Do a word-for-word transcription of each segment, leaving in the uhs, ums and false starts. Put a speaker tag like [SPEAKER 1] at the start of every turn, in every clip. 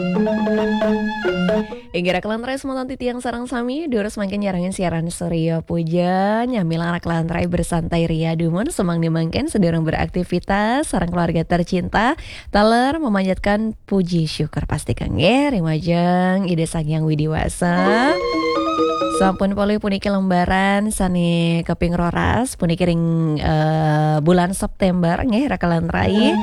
[SPEAKER 1] Inggira kelantrai semua titi yang sarang sami, diurus makin nyarangin siaran Surya Puja, nyamilang anak kelantrai bersantai ria dumun, semang dimangkin sedurung beraktivitas, sarang keluarga tercinta, taler memanjatkan puji syukur pastikan nge, rimajeng ide sangyang widiwasa. Sampun poli puniki lembaran sani keping roras puniki ring uh, bulan September nge rakalantrai.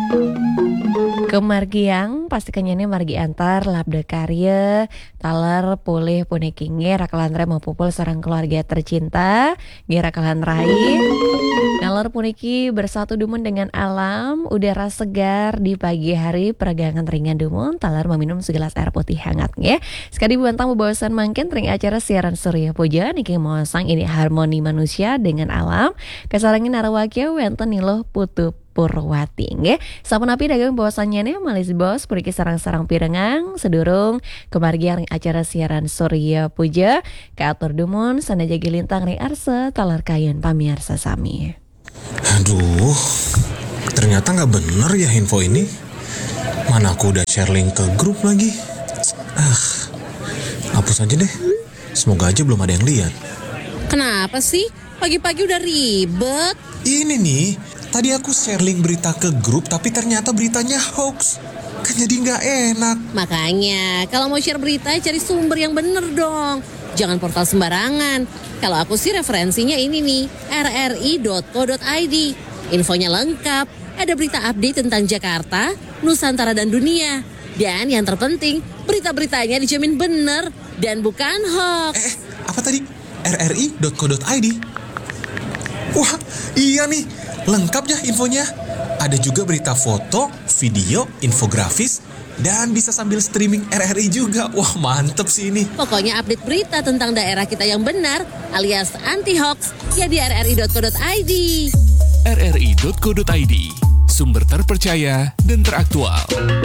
[SPEAKER 1] Kemargiang pastikannya ini margi antar labda karya taler pulih puniki nge rakalantrai mau pupul sarang keluarga tercinta nge rakalantrai. Nalar puniki bersatu dumun dengan alam, udara segar di pagi hari, peregangan ringan dumun, talar meminum segelas air putih hangat nge. Sekali bantang bebawasan mangkin tering acara siaran Surya Puja niki mosang ini harmoni manusia dengan alam. Kesarangin narawakya wenten niloh putu Purwati nge. Sampun api dagang bawasannya nih malis bos puriki sarang-sarang pirengang sedurung kemargian acara siaran Surya Puja keatur dumun sanaja gilintang ring arse talar kayen pamirsa sami.
[SPEAKER 2] Aduh, ternyata nggak bener ya info ini. Mana aku udah share link ke grup lagi. Ah, hapus aja deh. Semoga aja belum ada yang lihat.
[SPEAKER 3] Kenapa sih? Pagi-pagi udah ribet.
[SPEAKER 2] Ini nih, tadi aku share link berita ke grup tapi ternyata beritanya hoax. Kan jadi nggak enak.
[SPEAKER 3] Makanya, kalau mau share berita cari sumber yang bener dong. Jangan portal sembarangan. Kalau aku sih referensinya ini nih, r r i dot co dot i d. Infonya lengkap, ada berita update tentang Jakarta, Nusantara dan dunia. Dan yang terpenting, berita-beritanya dijamin bener dan bukan hoax.
[SPEAKER 2] Eh, apa tadi? r r i dot co dot i d. Wah, iya nih, lengkap ya infonya. Ada juga berita foto, video, infografis, dan bisa sambil streaming R R I juga. Wah, mantep sih ini.
[SPEAKER 3] Pokoknya update berita tentang daerah kita yang benar alias anti-hoax ya di r r i dot co dot i d.
[SPEAKER 4] r r i dot co dot i d, sumber terpercaya dan teraktual.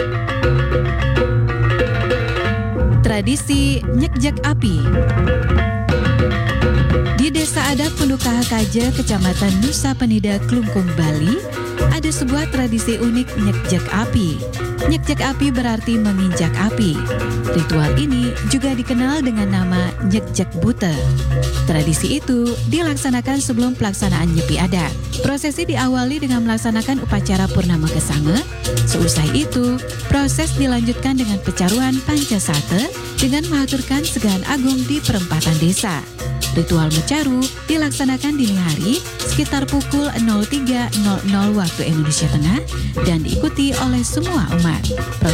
[SPEAKER 5] Tradisi nyekjek api. Di Desa Adat Pundukaha Kaja, Kecamatan Nusa Penida, Klungkung, Bali, ada sebuah tradisi unik nyekjek api. Nyekjek api berarti menginjak api. Ritual ini juga dikenal dengan nama nyekjek bute. Tradisi itu dilaksanakan sebelum pelaksanaan nyepi adat. Prosesi diawali dengan melaksanakan upacara Purnama Gesanga. Seusai itu, proses dilanjutkan dengan pecaruan Pancasate dengan mengaturkan segan agung di perempatan desa. Ritual mecaru dilaksanakan dini hari sekitar pukul nol tiga nol nol waktu Indonesia Tengah dan diikuti oleh semua umat.